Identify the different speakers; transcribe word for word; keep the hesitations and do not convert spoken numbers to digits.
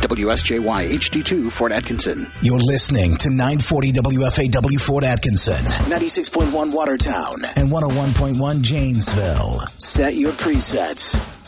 Speaker 1: W S J Y H D two Fort Atkinson.
Speaker 2: You're listening to nine forty W F A W Fort Atkinson, ninety-six point one Watertown, and one oh one point one Janesville. Set your presets.